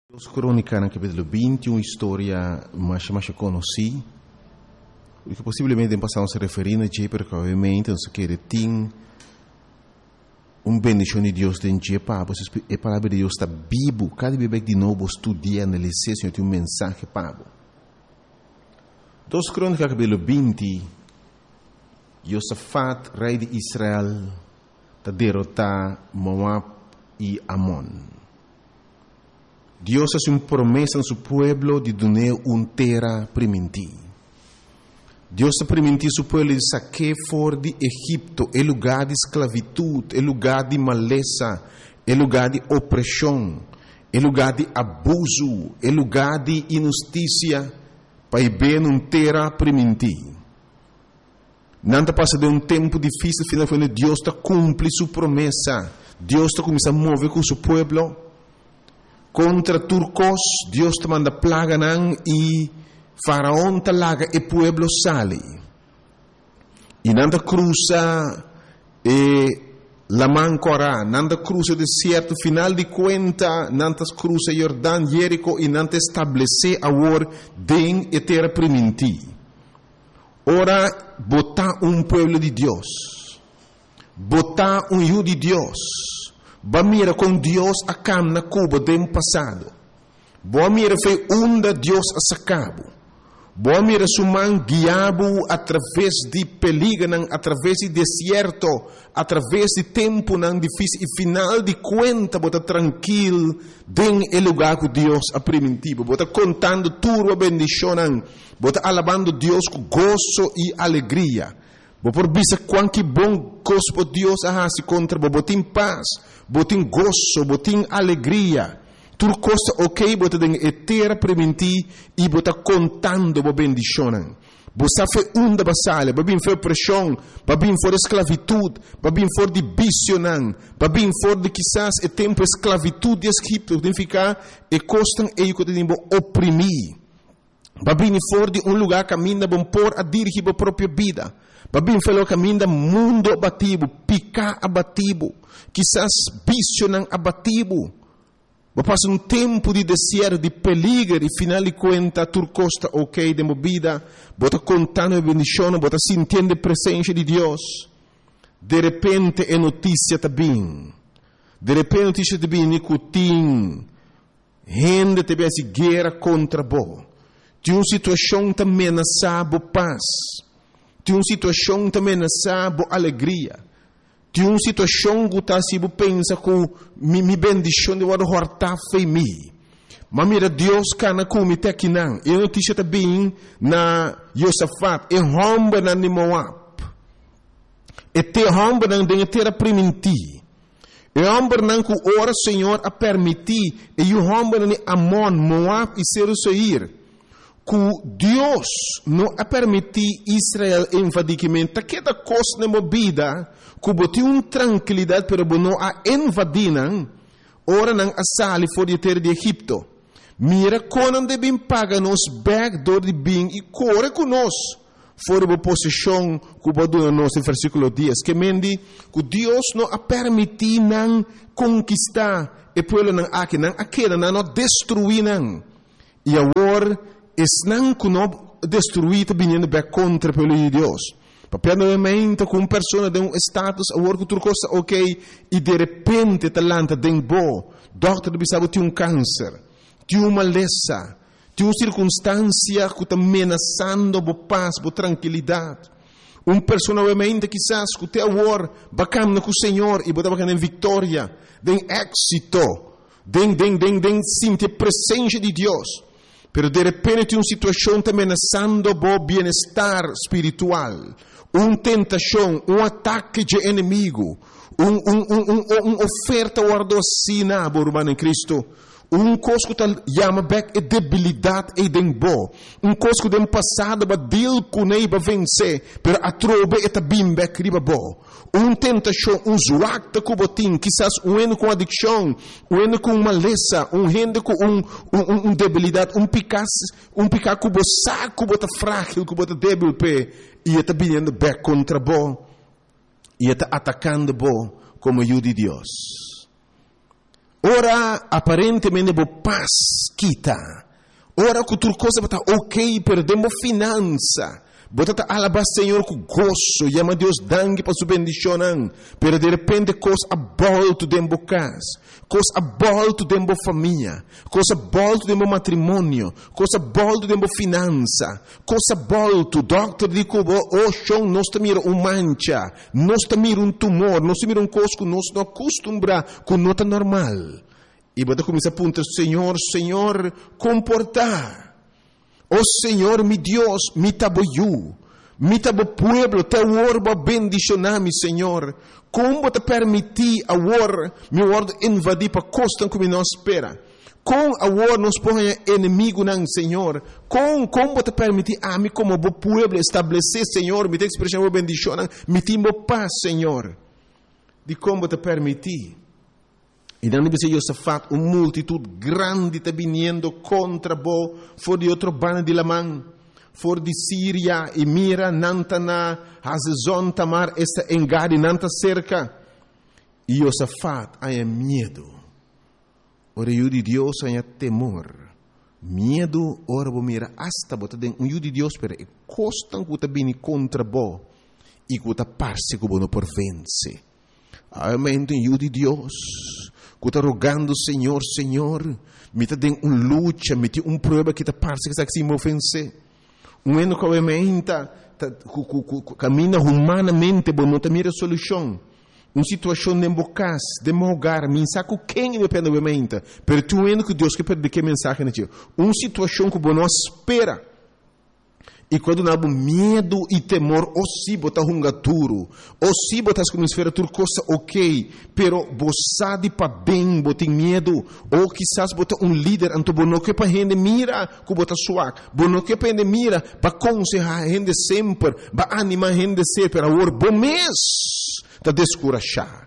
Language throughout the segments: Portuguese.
Os Crônicas, no capítulo 20, uma história mais conhecida, que possivelmente passamos a referir a Jé, porque obviamente nós queremos ter uma bendição de Deus dentro de Jé, a palavra de Deus está viva, cada vez de novo estudar, analisar, Senhor, tem mensagem para você. Dos Crônicas, capítulo 20, Josafat, rei de Israel, está derrotar Moab e Amon. Deus hace uma promessa no seu povo de dar uma terra permitir. Deus está permitir seu povo de sacar fora de Egipto, é lugar de esclavitud, é lugar de maleza, é lugar de opressão, é lugar de abuso, é lugar de injustiça, para ver uma terra permitir. Não passa de um tempo difícil, finalmente Deus está cumprir sua promessa. Deus está começando a mover com seu povo. Contra turcos, Deus te manda plaga e faraón te laga e pueblo sale. E nanda cruza la mancora, nanda cruza o deserto, final de conta, nanda cruza Jordão, Jerico e nanda estabelece agora den e terra primiti. Ora, botar pueblo de Deus, botar hijo de Deus. Ba mira com Deus a cam na Cuba do passado. Boa mira foi onda Deus a sacabo. Boa mira suman guiabo através de peligro, através de deserto, através de tempo não difícil e final de conta bota tranquilo den el lugar que Deus a primitivo. Bota contando tua bendição, bota alabando Deus com gozo e alegria. Por bisa quanto bom coisa Deus a se contra botin paz, botin gozo, botin alegria. Tudo coisa ok, bota den eterna permitir e bota contando bo bendição. Bosa fe onda basale, babin fe opressão, babin for esclavitud, babin for de bicionan, babin for de quizás e tempo esclavitud de Egipto, significa e costan e que tem bo oprimir. Babin for de lugar caminha bom por a dirigir a própria vida. Babin felo caminha mundo abativo, picar abativo, quizás visionan abativo. Passa tempo de deserto, de peligro, e final de conta, turcosta ok de movida, bota contando a bendição, bota sentindo a presença de Deus. De repente é notícia também. De repente notícia também, nicotim. Gente também se guerra contra bo. Tem uma situação também na sabo paz. Tem uma situação também na sabo alegria. Tem uma situação que está se pensa que me bendição de guarda horta foi me. Mas mira Deus cana com me aqui não. E notícia também na Josafat e romba na Moab. E te romba na de terra primiti. E romba na que ora Senhor a permitir e o romba na Amon, Moab e Seir. Que Deus não a permitir Israel invadimento, que da coisa na vida, que botou uma tranquilidade, pero não a invadiram, ora não a sali fora de terra de Egipto. Mira quando devem pagar nos backdoor de bem e corre conosco, fora da posição que botou nos versículo 10, que mendi que Deus não a permitir não conquistar e pueblo não aqui não aquela não destruir não. E agora não que não destruir vindo bem contra o povo de Deus. Papel novamente com uma pessoa de status, a work outra coisa ok, e de repente talanta de bo, doctor bisabo tem câncer, tem uma maleza, tem uma circunstância que está ameaçando a paz, a tranquilidade. Uma pessoa novamente quizás que tem a war, bacana com o Senhor e botar bacana em vitória, em êxito, em sentir a presença de Deus. Pero de repente tem uma situação também ameaçando o bem-estar espiritual, uma tentação, ataque de inimigo, uma oferta guardocina, irmão em Cristo, coisa que chama back debilidade e dembo, coisa que tem passado para deal com ele para vencer, pero a trobe e também back riba bo. Tentação, zoacta com botim, quizás com adicção, com maleza, gente com debilidade, picar com saco, bota frágil, com bota débil, e está vindo back contra bo, e está atacando bo como o de Deus. Ora, aparentemente, bo paz kita. Ora, que tudo coisa está ok, perdemos finança. Bota alabar Senhor com gozo, llama Deus dangue para sua bendição, pero de repente coisa abolto dentro casa, coisa abolto dentro família, coisa abolto dentro matrimônio, coisa abolto dentro finança, coisa abolto, doctor diz que o chão nós mira mancha, nós mira tumor, nós mira coisa que nós não acostumbra com nota normal. E bota começa a apontar, Senhor, comportar. Oh Senhor, mi Deus, mi taboyu, mi tabo pueblo, te orba bendicionar-me, Senhor. Como te permitir agora, mi word invadir para costa como nós espera. Com agora nos põe inimigo não, Senhor. Como te permitir a mim como pueblo estabelecer, Senhor, me te expressão bendição, me timbo paz, Senhor. De como te permitir. E não deve ser Josafat, uma multitud grande está vindo contra bo, for de outro bando de Lamã, for de Síria, e mira, nantana, Hazezon, Tamar, esta engade, nanta cerca. E Josafat, há medo. Ora, o de Deus, há temor. Medo, ora, bo mira, hasta bota den, o de Deus, pero e costan que está vindo contra bo, e que está parse que bo não por vence. Amém, o de Deus. Que está rogando, Senhor, me está dando uma luta, me tem prova que está parece que está se ofencer. Um ano que obviamente caminha humanamente, mas não tem solução. Uma situação de casa, de meu hogar, me saco quem depende obviamente. Mas tu ano que Deus quer perder que mensagem, uma situação que não espera. E quando nós temos medo e temor, ou se botar duro, ou se botar como esfera tudo coisa ok, pero você de para bem, botar medo, ou quizás botar líder, então não que para gente mira, que botar suave, não que para gente mira, para aconselhar a gente sempre, para animar a gente sempre, para agora bom mês, para descorachar.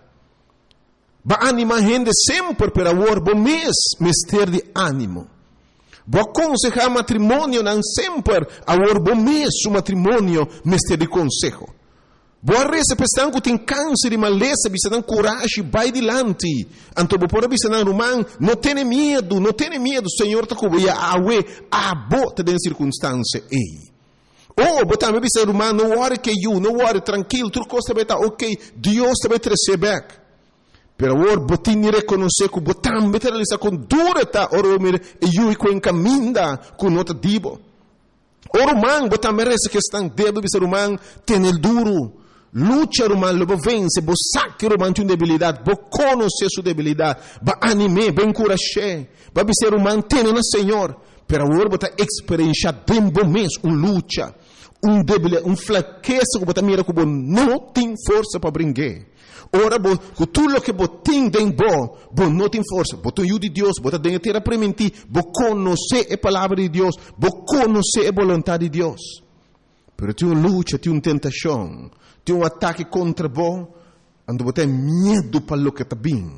Para animar a gente sempre, para agora bom mês, ter de ânimo. Vou aconselhar matrimônio não sempre, agora bom mês o matrimônio mestre de consejo. Boa reza pensando que tem câncer e maleza, bisa não coragem, vai adiante. Então vou por bisa não romano, não tenha medo, Senhor te cobria awe, bota de circunstância ei. Oh, botar me bisa romano, não worry que não worry tranquilo, tudo coisa vai estar ok, Deus te vai te receber. Pero agora, botin reconhecer que botam meter ali com dureza, ora mir e eu com encaminda com nota dibo. Ora man, botam merece que estão débil ser humano, tem el duro. Lucha humano, lo vence, bo saque humano tem debilidade, bo conhecer sua debilidade, ba anime, ba encorajar, ba ser humano tem na Senhor. Pero agora botar experiência dentro mês, luta, debilidade, fraqueza que botar mira que não tem força para brincar. Ora, com tudo o que você tem dentro, você não tem força. Você tem o de Deus, você tem que permitir, você conhecer a palavra de Deus, você conhecer a vontade de Deus. Mas tem uma luta, tem uma tentação, tem um ataque contra você, onde você tem medo para o que está bem.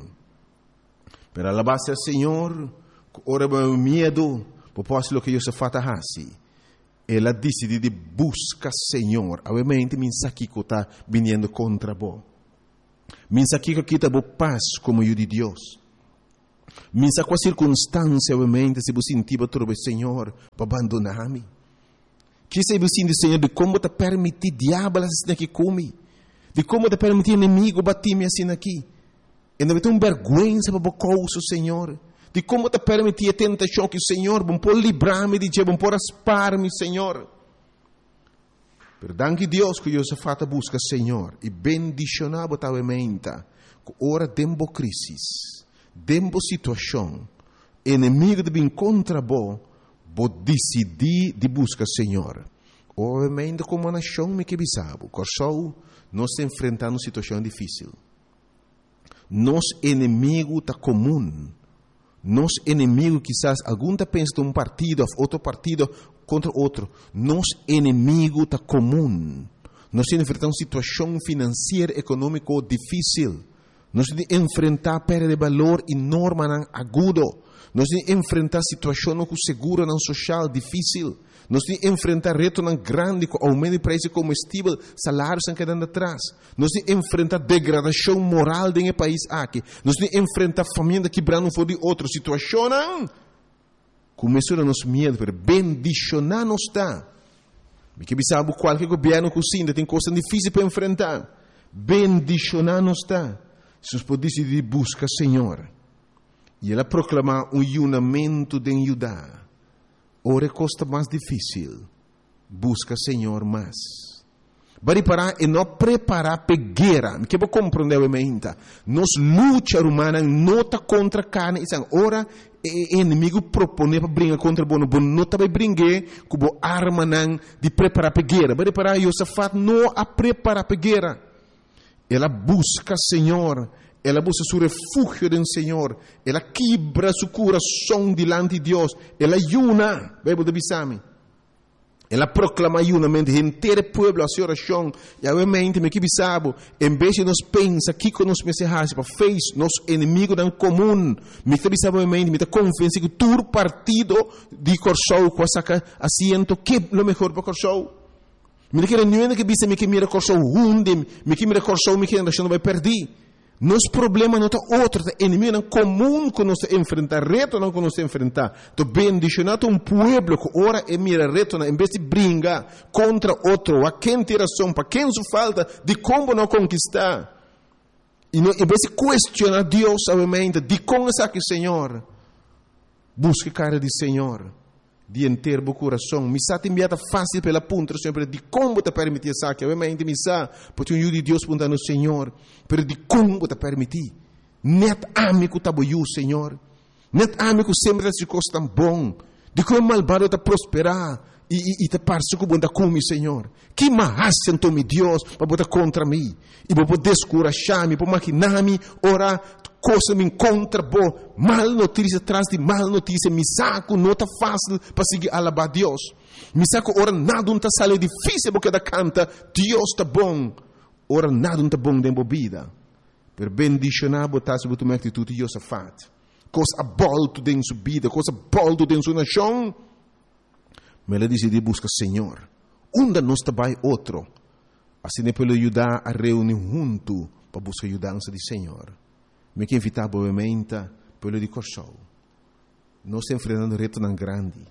Mas a base do Senhor, ora, o medo, você pode o que Deus faz assim. Ela decide de buscar o Senhor. Obviamente, me aqui que está vindo contra você. Minsa aqui que está boa paz como eu de Deus. Minsa com a circunstância, obviamente, se você sentir para o Senhor, para abandonar-me. Que se você sentir, Senhor, de como te permitir diabo assim aqui comigo. De como te permitir inimigo bater-me assim aqui. E não vai ter uma vergonha para o coisa, Senhor. De como te permitir a tentação que o Senhor, bom por livrar-me de Deus, bom por aspar-me, Senhor. Pero danke Deus que Josafat busca Senhor e bendicionar botavelmente que ora dembo crisis, dembo situação, inimigo de vir contra bo decidir de buscar Senhor. Obviamente como uma nação me que bisabo, corsou nós enfrentando situação difícil. Nos inimigo tá comum. Nos inimigo quizás algum tá pensa de um partido, outro partido contra outro. Nos inimigo está comum. Nós enfrentamos situação financeira, econômica difícil. Nós enfrentar perda de valor enorme, agudo. Nós enfrentar situação com seguro social difícil. Nós temos que enfrentar reto grande com aumento de preço de combustível, salários estão quedando atrás. Nós temos que enfrentar degradação moral dentro do país aqui. Nós temos que enfrentar família quebrando um de outra situação. Começou a nos medo, pero bendicionar nos está. Porque sabe qualquer governo cozinha tem coisas difíceis para enfrentar. Bendicionar nos está. Se nós podemos decidir buscar Senhor. E ela proclamar um unimento de Judá. Ora costa mais difícil. Busca Senhor mais. Bari parar e não preparar para guerra. Que vou compreender realmente. Nos luta humana não está contra carne. Ora o inimigo propõe para brincar contra bono. Não está para brincar com a arma de preparar para guerra. Bari parar Josafat não a preparar para guerra. Ela busca Senhor. Ela busca seu refúgio no Senhor. Ela quebra seu coração diante de Deus. Ela ayuna. Bíblia de Bisami. Ela proclama ayunamento. Inteiro povo a sua oração. E obviamente, me que sabe, em vez de nós pensar que com nós mensagens para fez nosso inimigo em comum, me que sabe obviamente, me está confiança que todo partido de Corsou com essa assento que é o melhor para Corsou. Me que não é que bisa me que mira Corsou hunde, me que mira Corsou me que não vai perder. Nosso problema não é outro, é inimigo em comum que nós enfrentar, reto não que nós enfrentar. Então, bendicionado um povo que ora e mira reto, em vez de brincar contra outro, a quem tem razão, para quem só falta, de como não conquistar. E não, em vez de questionar Deus, obviamente, de como é que Senhor, busque a cara de Senhor. De inteiro o coração. Me sa enviada fácil pela punta, sempre de como te permitir isso aqui. Obviamente, me sa, porque um de Deus pergunta no Senhor, pero de como te permitir. Net amigo tabo you, Senhor. Net amigo sempre se costa tão bom. De como malvado te prosperar e te parece que bunda come, Senhor. Que mais sentou me Deus para botar contra mim e para descorajar-me, para maquinar-me, ora coisa me encontra boa, mal notícia atrás de mal notícia, me saco, não está fácil para seguir alabar Deus. Me saco, ora nada não está sale difícil porque da canta, Deus está bom. Ora nada não está bom dentro da vida. Per bendicionar botar sobre tua atitude Josafat. Coisa abolto dentro sua vida, coisa abolto dentro sua nação. Mas ela decide buscar Senhor. Onde nós trabalha outro. Assim é para ajudar a reunir junto para buscar a ajudança do Senhor. Me que invitar obviamente pelo de Corsou. Nós estamos enfrentando reto tão grande.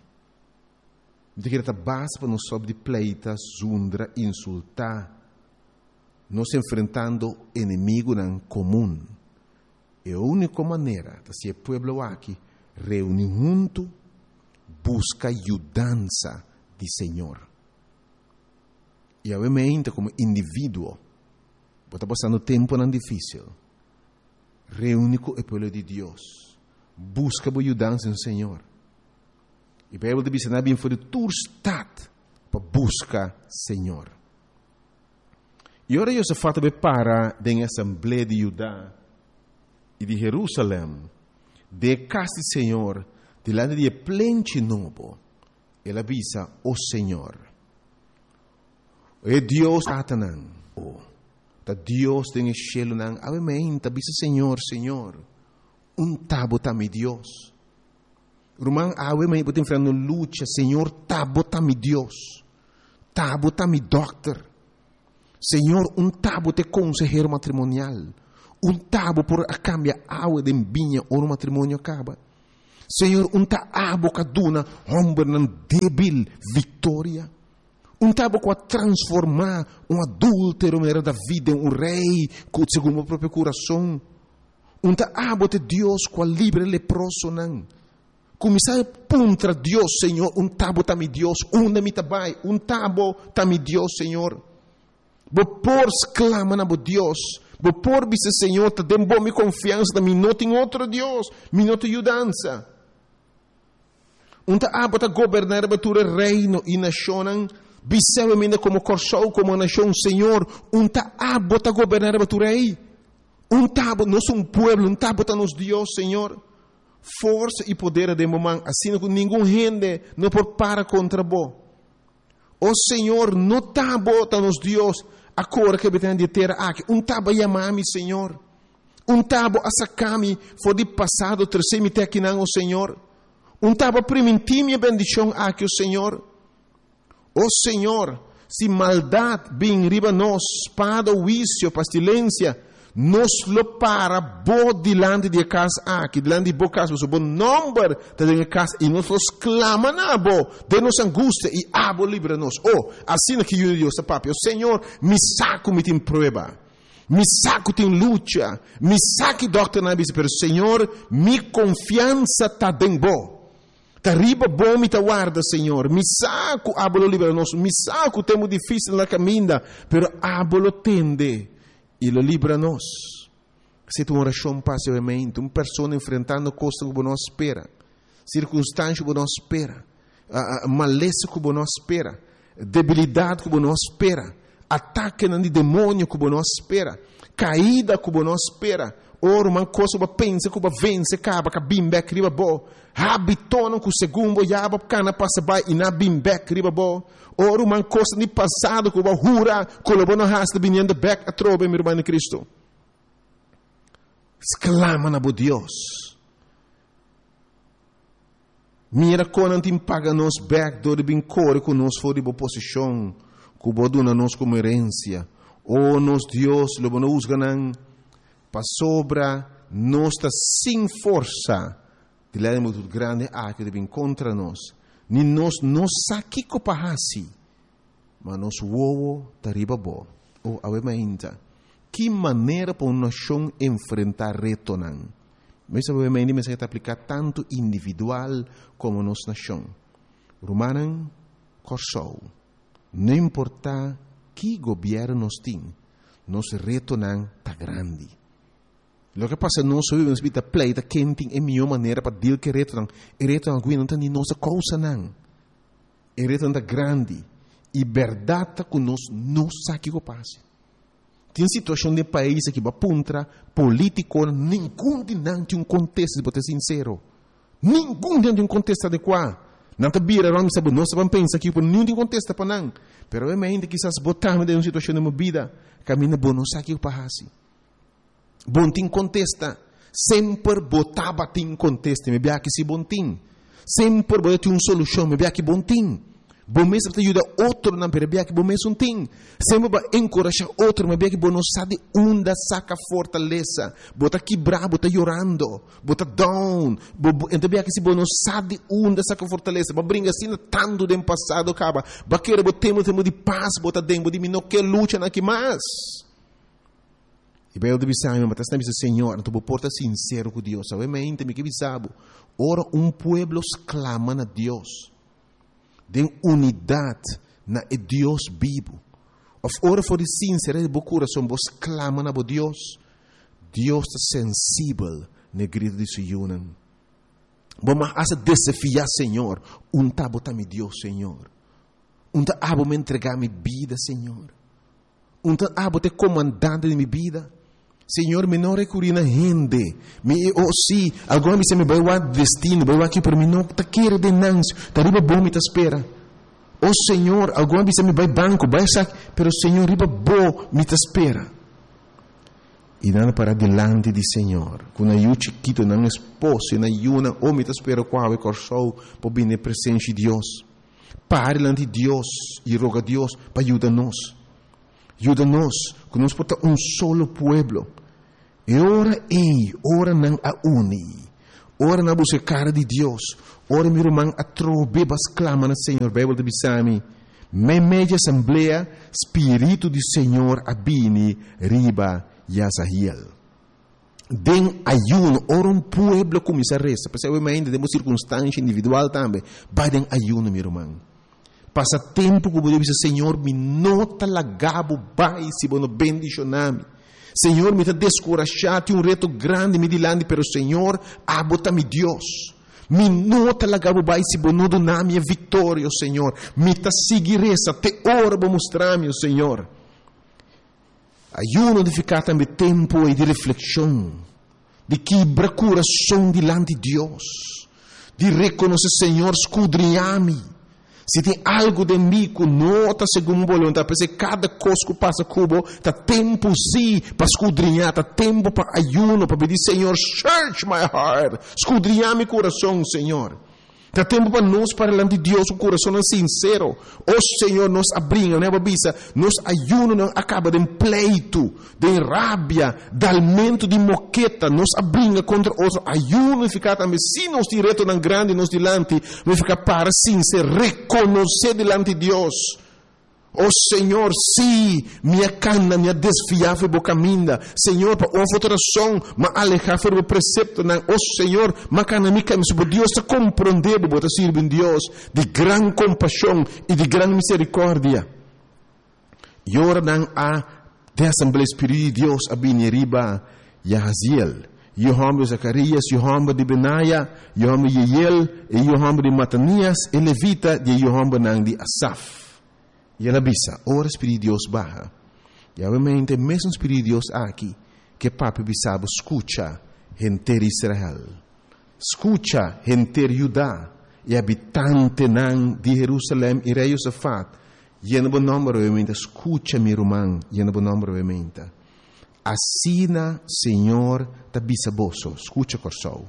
Me que está base para nós sobre de pleita, zundra, insultar. Nós estamos enfrentando inimigo em comum. É a única maneira de ser povo aqui reunir junto, busca ajudança do Senhor. E obviamente como indivíduo, está passando tempo não difícil. Reúne com o povo de Deus. Busca a ajudança no Senhor. E a Bíblia diz que não é for tu estado para buscar Senhor. E agora Josafat para da Assembleia de Judá e de Jerusalém, de casa do Senhor, delante de plente novo. Ele avisa o Senhor. É Deus Satanás. Da Deus tem cielo nang amém, bisa Senhor, tabo mi Deus. Rumang amém, botem frente luta, Senhor, tabo mi Deus. Tabo mi doctor. Senhor, tabo te consejero matrimonial. Tabo por a cambia água de vinha ou matrimônio acaba. Senhor, abo kaduna homem nan débil vitória. Tabo para transformar adúltero da vida em rei, segundo o próprio coração. Abo de Deus com livre leproso. Começar contra Deus, Senhor. Tabo tá mi Deus. Onde me tabai? Tabo tá mi Deus, Senhor. Por exclama na Deus. Por dizer, Senhor, te dem bom mi confiança. Da mi não tem outro Deus. Mi não tem ajudança. Abo tá governar o reino e nação. Bisewamente como Corsou, como nação, Senhor, abo está governar a tu rei. Abo, nós somos povo, abo está nos Deus, Senhor. Força e poder de momento, assim que nenhum gente não pode parar contra bo. O Senhor, não abo está nos Deus, agora que tem de ter aqui. Abo chamar-me, Senhor. Abo a sacar-me, for de passado, terceiro me ter aqui não, o Senhor. Abo permitir minha bendição aqui, o Senhor. Oh Senhor, se maldade vem riba nós, espada, vício, pestilência, nos lo para bo dilante de casa aqui, dilante de bo casa, o bom número de casa, e nós los clama na bo, de nossa angústia, e abo livra-nos. Oh, assim que eu Deus, papi, o Senhor, me saco, me tem prova, me saco, tem luta, me saque, doctor, na bisa, pero Senhor, me confiança tá bem bo. Tá riba bom, me tá guarda, Senhor. Me saco, abo livra-nos, me saco, temo difícil na caminha, pero abo lo tende. E lo libra-nos. Se tu oração passivamente, uma pessoa enfrentando coisas que não espera, circunstâncias que não espera, maleza que não espera, debilidade que não espera, ataque de demônio que não espera, caída que não espera, ora uma coisa que pensa que vence, acaba que bimbek riba bo, habitona que o segundo yaba cana passa by e na bimbek riba bo. Ora uma coisa de passado que o hura colabora hasta vinhando back a trobe meu irmão em Cristo. Exclama na bo Deus. Mira quando não paga nos back do bem core com nós for de boa posição, que o dona nos como herência. Oh nos Deus, lo bono usganan para sobra nós está sem força. De lá é muito grande que deve contra nós. Ni nos saki ko pahasi, mas nos wowo tariba bo. O awemainta. Que maneira para uma nação enfrentar reto nan? Mas awemainta me se aplicar tanto individual como nos nação. Romanan corsou. Não importa que governo nos tem, nos reto nan tá grande. Lo que passa nós vivemos vida pleita quente é a melhor maneira para dizer que reto não tem nem nossa causa não. É reto não grande e verdade que nós não sabe o que passa. Tem situação de país que vai puntra político nenhum de não tem um contexto de ser sincero. Nenhum tem um contexto adequado. Não tá bira vamos saber nós vamos pensar que por nenhum tem contexto para não. Pero é ainda que essas botamos de uma situação de uma vida caminha bom não sabe o que passa. Bom tim contesta, sempre botava tim contesta, me bia que se bom tim, sempre botava uma solução, me bia que bom tim, bom mês para ajudar outro na me bia que bom mês tim, sempre para encorajar outro, me bia que bom não sabe onde saca fortaleza, bota quebrar, bota chorando, bota down, então bia que se bom não sabe onde saca fortaleza, para brincar assim tanto do passado acaba, para querer botemos de paz, bota dentro de mim não quer luta na que mais. E bem, eu deve saber, mas está dizendo, Senhor, tu porta sincero com Deus. Obviamente, me que bisabo. Ora, pueblo clama a Deus. De unidade na Deus vivo. Ora, for sincero, de bo coração, vos clama a Deus. Deus está sensível na grito de Sion. Vamos a desafiar, Senhor. Tá me Deus, Senhor. Tá me entregar minha vida, Senhor. Tá te comandante de minha vida. Senhor, me não recorri na gente. Se alguma vez me vai o destino, vai aqui por mim, não está querendo de nancio, está riba bom, me espera. Senhor, alguma vez me vai banco, vai sair, pero Senhor, riba bom, me espera. E nada para delante de Senhor, com a eu chiquito, não esposo, na yuna, me espera qual é corso, para vir presente de Deus. Pare diante de Deus e roga a Deus para ajudar-nos. Ajuda-nos, que nós podemos solo pueblo. E ora não a uni. Ora não busca cara de Deus. Ora meu irmão a trobebas clama no Senhor. Bíblia de Bisami. Media assembleia, Espírito do Senhor abini, riba e azahiel. Den ayuno, ora pueblo começa a resta. Porque ainda temos circunstância individual também. Vai den ayuno, meu irmão. Passa tempo que eu dizer, Senhor, me nota lagabo, vai, se bono bendicioname. Senhor, me está descorajado, um reto grande me dilante, pero Senhor, abota-me Deus. Me nota lagabo, vai, se bono doname a vitória, Senhor. Me está seguir essa, te ora para mostrar-me, Senhor. Ayuno de ficar também tempo e de reflexão, de quebrar coração dilante de Deus, de reconhecer, Senhor, escudrinhar-me. Se tem algo de mim que não está segundo a vontade, porque cada coisa que passa cubo, está tempo sim para escudrinhar, está tempo para ayuno, para pedir, Senhor, search my heart, escudrinhar meu coração, Senhor. Tá tempo para nós, para diante de Deus, o coração sincero. O Senhor nos abrinha, né, babisa? Nos ajuda, não acaba de pleito, de rabia, de aumento de moqueta, nos abrinha contra os ajuda a ficar também, se nos direto na grande, nos dilante, vai ficar para sincero, reconhecer delante de Deus. Oh Senhor, sim, minha cana, minha desviava do caminho. Senhor, para uma alteração, mas alejar do precepto. Oh Senhor, mas cana minha caminho. Por Deus te compreender, para servir Deus de grande compaixão e de grande misericórdia. E ora não há de Assembleia Espírita de Deus a bineriba Yahaziel. Yohamba Zacarias, Yohamba de Benaia, Yohamba de Yeiel, e Yohamba de Matanias, e Levita de Yohamba nang de Asaf. E ela bisa, ora Espírito de Deus barra. E obviamente, mesmo Espírito de Deus aqui, que papi bisabo, escucha, gente de Israel. Escucha, gente de Judá, e habitante nan de Jerusalém, e rei Josafat. E no bom nome, obviamente, escucha, meu irmão, e no bom nome, obviamente. Assina, Senhor, ta bisaboso, escucha, corsou.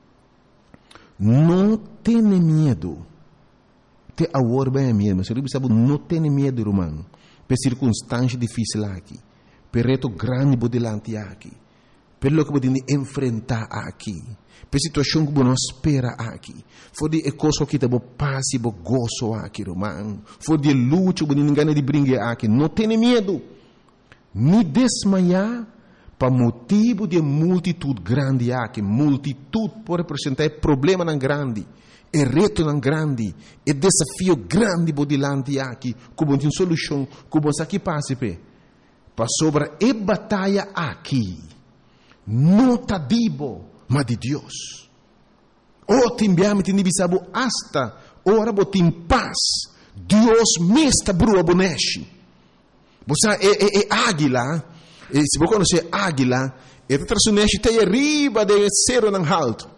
Não tenha medo. Te agora bem mesmo, mas eu sabe não tem medo, irmão, por circunstância difícil aqui, por reto grande por delante aqui, por lo que podemos enfrentar aqui, por situação que nós espera aqui, for de coisa que te bo passe, bo gozo aqui, irmão, for de luta que ninguém de brincar aqui, não tem medo, me desmaiar para motivo de multitude grande aqui, multitude por representar problema não grande. É reto não grande, é desafio grande por delante aqui, como tem solução, como aqui passe para sobre a batalha aqui, não tá dibo, mas de Deus. O timbiame tem bisabo hasta ora botim paz, Deus mesta brua boneshi. Você é águila, se você conhecer águila, é traçuneshi tem arriba de cero não alto.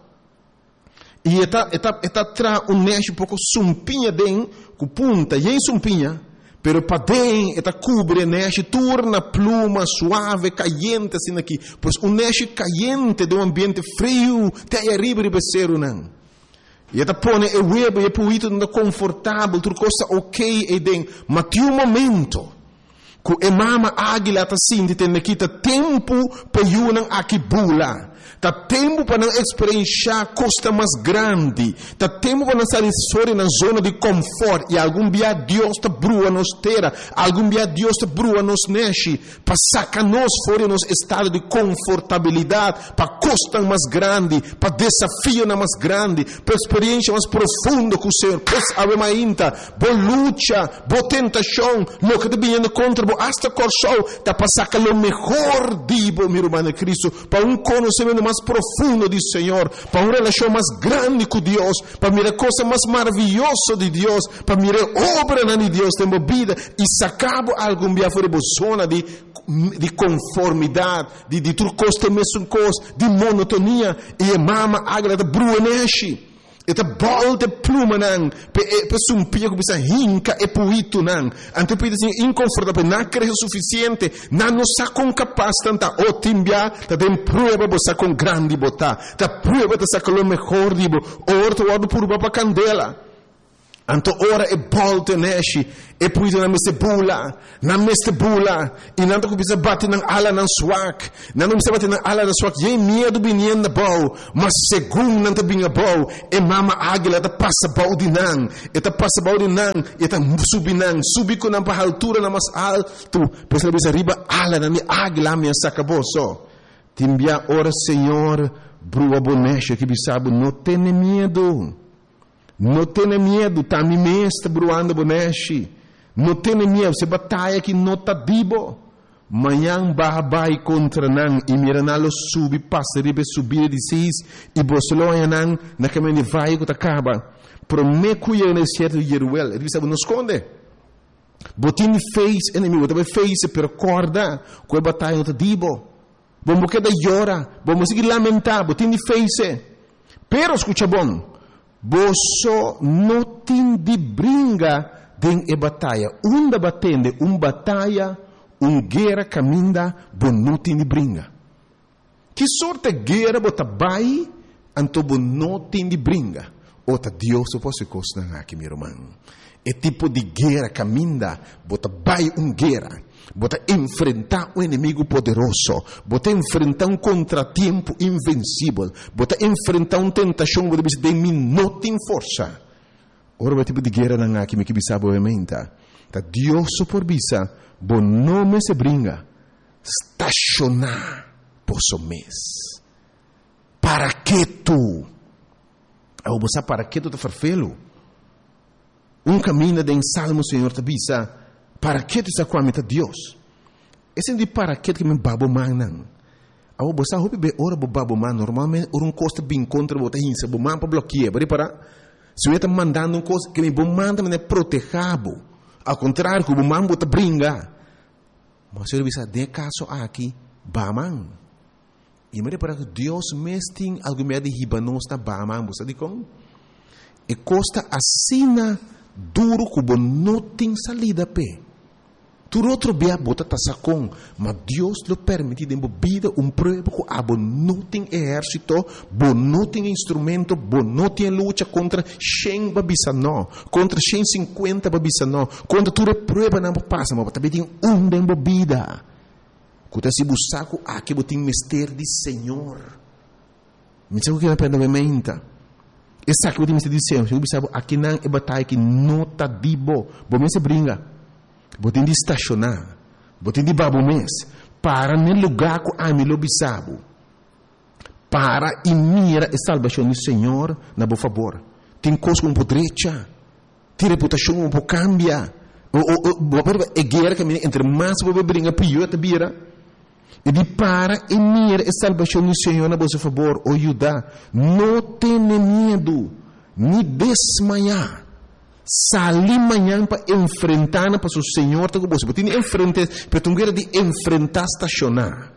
E está tra neche um pouco sumpinha den, com punta, e em sumpinha, pero para den, está cubre neche, torna pluma suave, caliente assim aqui, pois neche caliente de ambiente frio, tem arriba de becero não. E está põe o web e puito não confortável, tudo coisa ok e den, mas tem momento que a mama águila está assim, tem aqui tempo para yunang aqui bula. Tá tempo para não experienciar costa mais grande. Tá tempo para não sair fora na zona de conforto. E algum dia Deus te brua nos terra. Algum dia Deus te brua nos neche. Para sacar nós fora nos estado de confortabilidade. Para costa mais grande. Para desafio mais grande. Para experiência mais profunda com o Senhor. Pois ave mainta. Boa luta. Boa tentação. Lo que te vindo contra. Boa hasta corção. Tá para sacar o melhor dibo, meu irmão Cristo. Para conhecimento mais profundo do Senhor, para uma relação mais grande com Deus, para mirar coisa mais maravilhosa de Deus, para mirar obra de Deus tem vida e sacar algum dia fora de zona de conformidade, de tudo coisa mesmo coisa, de monotonia e a mama agra da bruaneshi. Eta bolte pluma nang, pe sumpia que bisa hinca e puito nang. Ante pide assim inconfortável, não creio suficiente, não sa com capaz tanta o timbia, ta tem prova bosa com grande bota, ta prova ta sa com o melhor dibo, orto wado purba pa candela. Anto ora e bolte neshi, e puito na meste bula, e não que bisa bate nang ala nang swak, não bisa bate nang ala nang swak, e medo binien na bau, mas segundo não ta binga bau, e mama águila ta passa bau de nang, e ta passa bau de nang, e ta subi ko nang pa altura na mas alto, pois ela bisa riba ala na mi águila minha sacaboso. Timbia ora Senhor, brua bonecha que bisabo, não tem medo. Não tenha medo, tá me mesta bruando bonechi. Não tenha medo, se batalha que não tá dibo. Manhã babai contra nan e miranalo subi passa ribe subir de sis e bosloia nan na caminho vai que acaba. Prometo que é certo Jeruel, ele sabe não esconde. Botin fez inimigo, também fez per corda, que batalha não tá dibo. Vamos que da llora, vamos seguir lamentar, botin fez. Pero escucha bom. Boso não tem de brinca den e batalha. Batende, batalha, guerra caminda, bo não tem de brinca. Que sorte guerra bota bai, anto bo não tem de brinca. Ota Deus o posso costa aqui, meu irmão. É tipo de guerra caminha, bota vai guerra, bota enfrentar um inimigo poderoso, bota enfrentar um contratempo invencível, bota enfrentar uma tentação, bota dizer, de mim não tem força. Ora, o tipo de guerra não aqui, me que bisa obviamente. Tá Deus o por bisa, bom nome se brinca, estacionar posso mês. Para que tu? Eu vou saber para que tu te farfelo? Caminho de salmo, Senhor, te bisa, para que tu está com a meta Deus? Esse é de para que me babo manan. Eu vou saber be ora bo babo man normalmente costa bem contra bota hinsa, bo man para bloquear, bari para se eu está mandando coisa que me bo manda me protegabo. Ao contrário, que o man bota brinca. Mas eu bisa de caso aqui, baman. E me para que Deus me tem algo meio de hibanos na baman, você diz como? E costa assina duro como não tem salida pé. Tu outro bia bota tasacon, mas Deus lhe permite de vida prova que abo não tem exército, bo não tem instrumento, bo não tem luta contra 100 babisa não, contra 150 babisa não, contra tu prova não passa, mas também tem de vida. Quando se busca aqui botem mistério de Senhor. Me diz o que é pena mementa. Essa que eu disse de Senhor, eu pensava aqui não é batalha que não está dibo, bom mês se brinca, botem de estacionar, botem de babo mês, para no lugar que a mim lo bisabo, para e mira a salvação do Senhor na boa favor, tem coisa com podrecha, tem reputação com cambia, é guerra que entre mais você brinca pior te vira. E de para e mira a salvação do Senhor na vossa favor, o Judá, não tenha medo, nem desmaiar. Sali manhã para enfrentar para o Senhor, tá com você. Porque tem enfrentar, para tu guerra de enfrentar estacionar.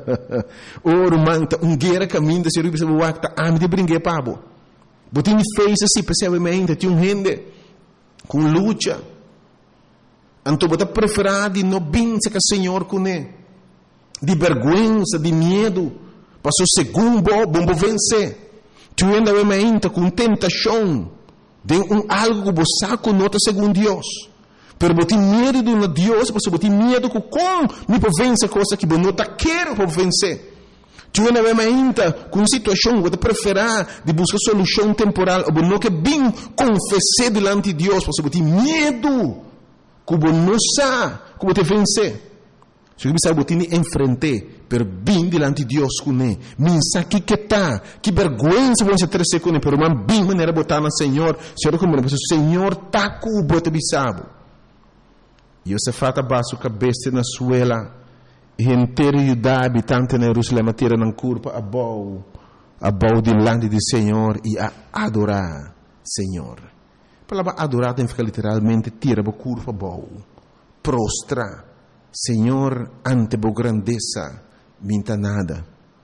Oro manta, guerra caminho de ser o bispo wakta, de brincar pabo. Porque tem fez assim, percebe tem gente com luta. Então bota preferado não bem se que o Senhor com ele. De vergonha, de medo, passou segundo, bom vencer. Tu ainda vai com tentação de algo que você saco nota segundo Deus. Pero você tem medo de Deus, você tem medo que como me vencer coisa que você não quer para vencer. Tu ainda vai com situação que você prefere de buscar solução temporal, ou não que bem confessar diante de Deus, você tem medo que você não sabe como te vencer. Se eu pensava que eu enfrentei, per bem diante de Deus com ele, minsa que tá, que vergonha você ter com ele, pero man bem maneira botar no Senhor, Senhor como o Senhor tá com o bote bisabo. E você fata baixo cabeça na suela, e inteiro Judá habitante na Jerusalém tira na curva a bau diante do Senhor e a adorar Senhor. A palavra adorar tem que ficar literalmente tira a curva bau, prostra. Senhor, ante a grandeza, minta nada.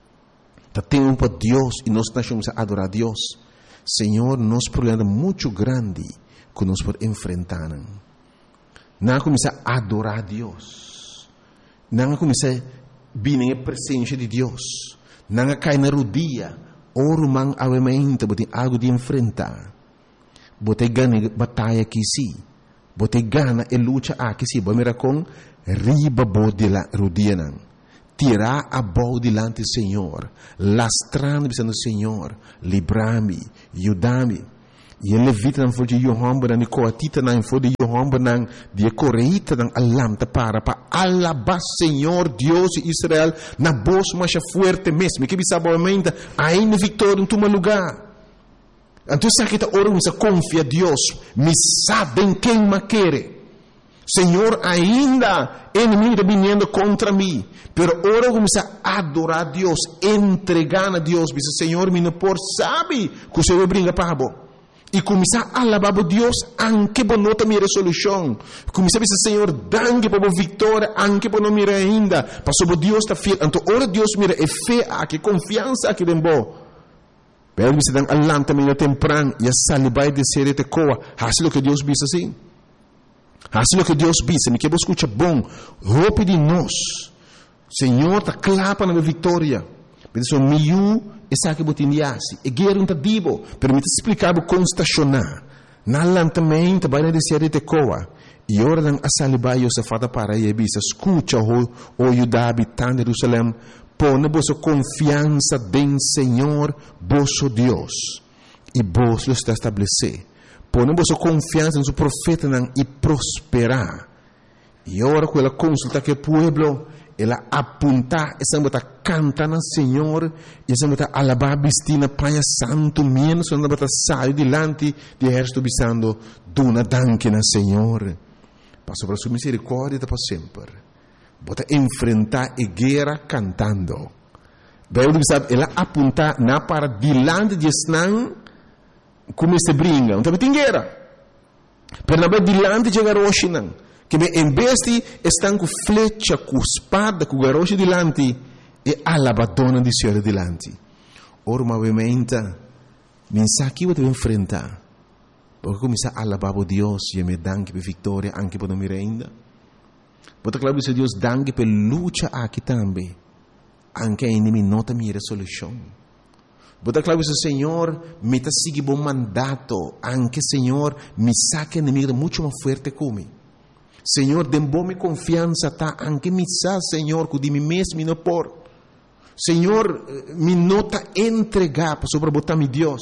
Tem para Deus e nós estamos a adorar a Deus. Senhor, nós problema muito grande que nós podemos enfrentar. Não começar a adorar a Deus. Não começar a vir na presença de Deus. Não cair na rodilha. Oro man avementa, botem algo de enfrentar. Botem ganha batalha aqui sim. Botem gana e luta aqui sim. Bom, mira com riba bode la rodina, tirar a boa delante do Senhor, lastrando dizendo Senhor, livra-me, ajuda-me. E ele levita não foi de Johan Banan, e coatita não foi de Johan Banan, de correita não alamta para alabar Senhor Deus de Israel na voz mais forte mesmo, que bisa boamente ainda vitória em teu lugar. Então se aqui está orando, confia Deus, me sabe quem me quer. Senhor, ainda inimigo está vindo contra mim, pero ora começa a adorar a Deus, entregar a Deus, diz Senhor, me não por sabe que o Senhor brinca para bo. E começar a alabar a Deus, anche por nota minha resolução. Começar a dizer Senhor, danke por vitória, anche por não mira ainda, passou por Deus está fiel. Então ora Deus mira é fé aqui, confiança aqui dentro. Pero você dá alanta minha temprano e a salibai de ser te coa, assim que Deus diz assim. Assim que Deus diz, me que você escuta bom, roupa de nós. Senhor, está clapa na minha vitória. Mas o meu essa que botin yasi, e guerra um tadibo, permite explicar como estacionar. Na lantamento, vai na descer de coa. E ora não asalibai o safada para e bisa, escuta o Judá habitante de Jerusalém, põe vossa confiança em Senhor, vosso Deus, e vos lo está estabelecer. Põe vossa confiança no profeta e prosperar. E ora com ela consulta que o povo, ela apunta, essa bota canta no Senhor, e essa bota alabar bistina paia santo menos, essa bota sai delante de exército bisando, duna danke no Senhor. Passou para sua misericórdia para sempre. Bota enfrentar a guerra cantando. Bem, sabe, ela apunta na para delante de Esnan, como se brinca, então tem guerra. Pero na delante de Garoshinan, que em vez de estão com flecha, com espada, com garoche delante, e alabadona de Senhor delante. Ora, obviamente, mensaje que você vai enfrentar. Porque começa a alabar a Deus e me danke per vitória anche per me ainda. Porque claro que Deus danke per luta aqui também. Anche a inimigo nota minha solução. Porque claro que o Senhor me está seguindo bom mandato. Anche Senhor me saca inimigo muito mais forte como. Senhor, dê-me confiança, tá? Anche me sa, Senhor, que de mim mesmo não por. Senhor, me nota entregar para sobre botar meu Deus.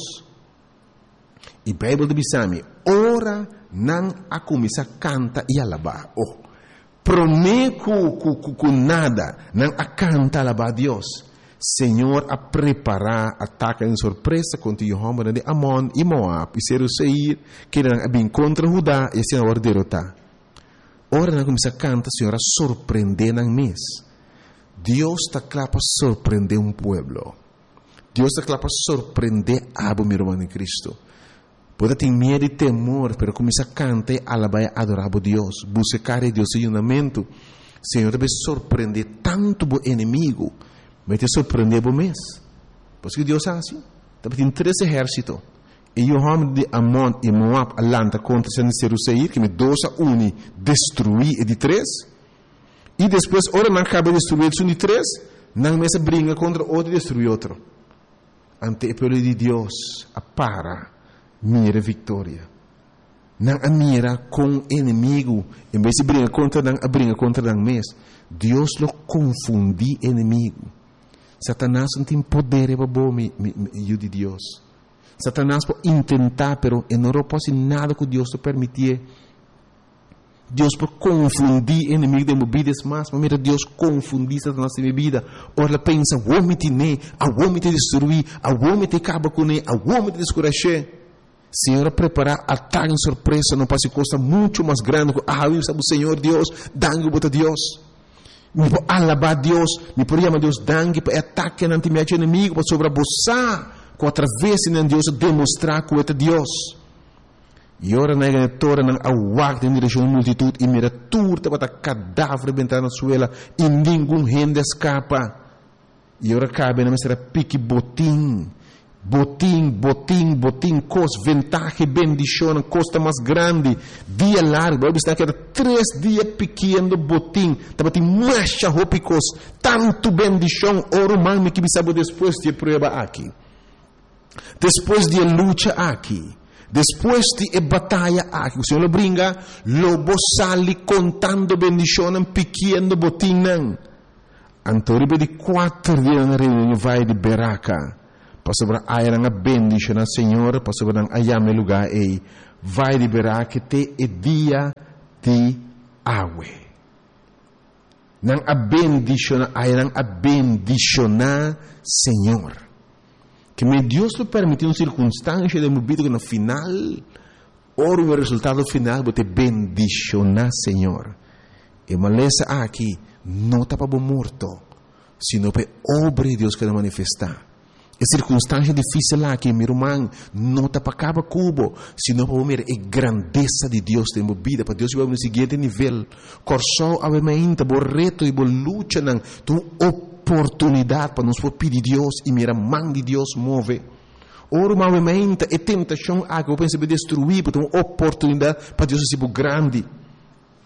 E a Bíblia diz assim, ora não a começar a cantar e alabar. Oh, prometo com nada, não a cantar e alabar a Deus. Senhor, a preparar ataque em surpresa contra o homem de Amon e Moab, e ser o Seir, que não bem contra Judá, e assim agora derrotar. Ora não começar a cantar, Senhor, a surpreender no mês. Deus está claro para surpreender povo. Deus está claro para surpreender a meu irmão em Cristo. Pode ter medo e temor, pero começa a cantar e alabar e adorar a Deus. Buscar a Deus em unamento. Senhor, deve surpreender tanto o inimigo, vai te surpreender o mês. Por isso que Deus é assim. Deve ter 3 exércitos. E o homem de Amon e Moab alanta contra Seir, que me 2-1 destruir e de 3. E depois, ora não acaba de destruir um de 3, não mais briga contra outro e destrui outro. Ante o povo de Deus, para mira vitória. Não a mira com inimigo, em vez de briga contra não mês. Deus lo confundi inimigo. Satanás não tem poder para bom de Deus. Satanás pode tentar, pero não pode nada que Deus te permitir. Deus pode confundir inimigo de movidas mais, mas mira, Deus confundir Satanás de vida. Ora pensa, o homem te ne, o homem te destruir, o homem te acaba com ele, o homem te descuracher. Senhor, preparar ataque em surpresa, não pode costa muito mais grande. Eu sabe o Senhor Deus, dangue para Deus. Me pode alabar Deus, me pode chamar Deus, dangue para ataque ante meu inimigo, para sobreabusar. Com através de Deus demonstrar que é Deus. E ora na igreja não aguarda em direção à multitud e mira turta para cadáver bentar na suela e nenhum rende escapa. E ora cabe na mestra pique botim, cos ventaja bendição, costa mais grande, dia largo, está que era 3 dias pequeno botim, estava tem mais roupas, tanto bendição, ora mami que sabe depois de prova aqui. Depois de luta aqui, depois de batalha aqui, o Senhor brinca, lobo sali contando bendição pequeno botim não. Antoribe de 4 dias na reunião vai de Beraca, para sobre a era bendição ao Senhor, para sobre a ayame lugar e vai de Beraca te e dia de água. Não a bendição, a era a bendicionar Senhor. Que me Deus lhe permitiu uma circunstância de vida que no final, ora o resultado final, você bendicionar Senhor. E maleza aqui, não está para morto, sino para obra de Deus que vai manifestar. E circunstância difícil lá que meu irmão, não está para acabar cubo, sino para ver a grandeza de Deus em minha vida, para Deus vai no seguinte nível. Corsou a mente, o reto e a luta, tu oportunidade para nos pedir Deus e mira mão de Deus move. Ora, movimento e tentação que eu penso destruir, porque uma oportunidade para Deus ser grande.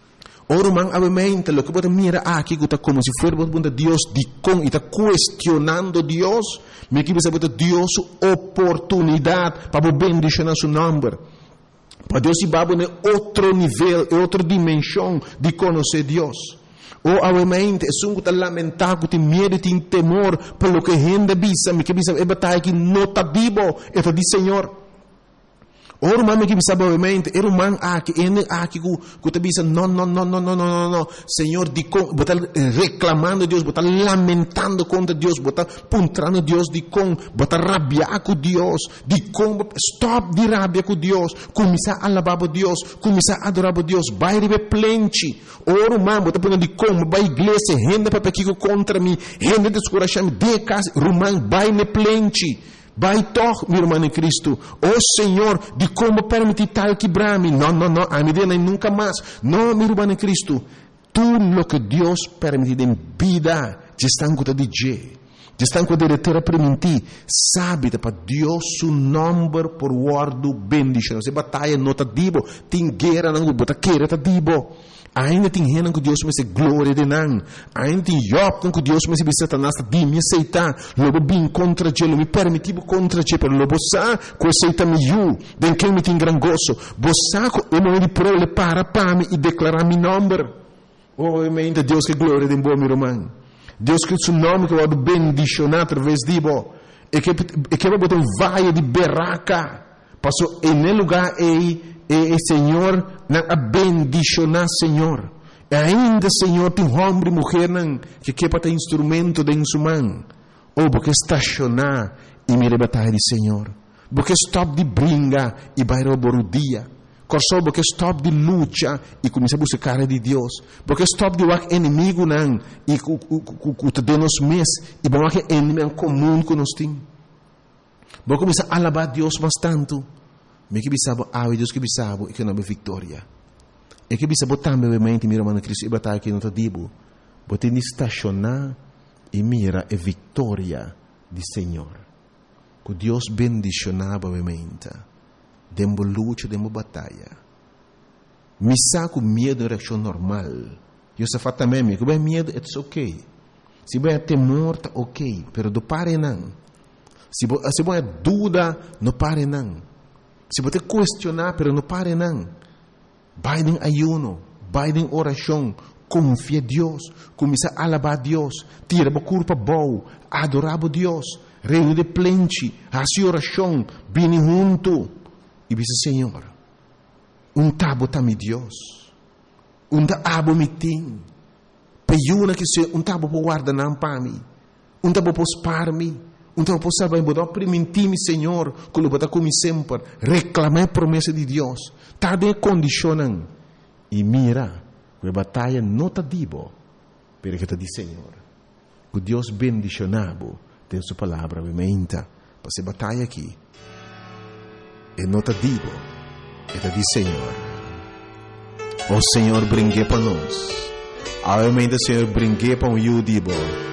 Ora, man, obviamente, lo que puede mirar aquí, como si fuera Dios, y está cuestionando Dios, me quiere saber Dios oportunidad para bendicionar su nombre. Para Deus ir para outro nível, outra dimensão de conhecer Deus. Ou, obviamente, é um que lamentável, tem medo, tem temor, pelo que a gente bisa, me que bisa, é batalha que não está vivo, é de Senhor. Ora, mami, que bisa, obviamente, era man aqui, que te bisa, não, Senhor, de botar reclamando Deus, botar lamentando contra Deus, botar puntrando Deus, botar rabiar com Deus, stop de rabia com Deus, começar a alabar Deus, começar a adorar Deus, vai receber plente. Ora, mami, botar punta de vai igreja, renda para pequeno contra mim, renda de escurachar, de casa, rumang, vai me plente. Vai toch, meu irmão em Cristo. Oh Senhor, de como permitir tal quebrar-me. Não, a minha vida nunca mais. Não, meu irmão em Cristo. Tudo o que Deus permite em vida, já está em conta de Deus. Já está em conta de ter permitir. Sabe, para Deus, o nome por guardo bendição. Se batalha não está dibo. Tem guerra, não está queira, está dibo. Ainda tem gente que Deus me se glória de não. Ainda tem Job que Deus me se Satanás de me aceitar. Logo bem contra Ele, me permitivo contra Ele, pero logo sa que aceita me eu, den que me tem gran gozo. Bosa que eu me prole para mim e declarar meu nome. Oh, ainda Deus que glória de bom meu irmão. Deus que seu nome que vai bendicionar através de bo. E que vai botar vaia de berraca. Passou em lugar Senhor, a bendicionar, Senhor. E ainda, Senhor, tem homem e mulher que quer ter instrumento de sua mão. Ou porque estacionar e me batalha de Senhor. Porque stop de brinca e vai roubar o dia. Porque stop de luta e começa a buscar de Deus. Porque stop de o inimigo não e que de nos mês e bom que inimigo comum que nós temos. Porque começa a alabar Deus bastante. Me que bisabo, Deus que bisabo, e que não é vitória. E que bisabo também, obviamente, meu irmão Cristo, e batalha que não está dibo. Botem de estacionar e mira a vitória do Senhor. Que Deus bendicionava, obviamente. Dembo luta, dembo batalha. Me saco medo de reação normal. Eu só faço também, que vai medo, it's ok. Se vai temor, tá ok. Pero não pare não. Se vai dúvida, não pare não. Se você questionar, pero não pare não. Vai em ayuno, vai em oração, confia em Deus, começa a alabar a Deus, tira a culpa boa, adorar a Deus, reino de plente, a sua oração, vem junto. E diz, Senhor, tabo também Deus, tabo me tem, peiuna que se tabo por guardar para mim, tabo por spar me. Então, eu posso saber, eu permitir-me, Senhor, que eu vou como sempre, reclamar a promessa de Deus. Está de condicionando. E mira, a batalha não está dibo, pero que está de Senhor. Que Deus bendicionado tem sua palavra, obviamente, para essa batalha aqui. E não está dibo, está de Senhor. O Senhor brinque para nós. Obviamente, o Senhor brinque para o dibo.